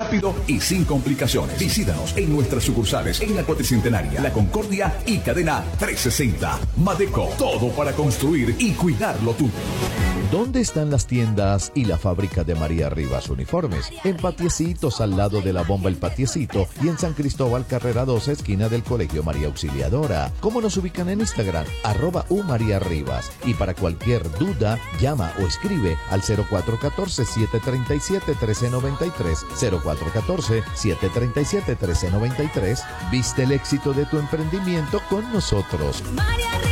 rápido y sin complicaciones. Visítanos en nuestras sucursales en la Cuatricentenaria, La Concordia y Cadena 360. Madeco, todo para construir y cuidar lo tuyo. ¿Dónde están las tiendas y la fábrica de María Rivas Uniformes? En Patiecitos, al lado de la bomba El Patiecito, y en San Cristóbal, carrera 12, esquina del Colegio María Auxiliadora. ¿Cómo nos ubican en Instagram? @uMariaRivas. Y para cualquier duda, llama o escribe al 0414-737-1393. 0414-737-1393. Viste el éxito de tu emprendimiento con nosotros.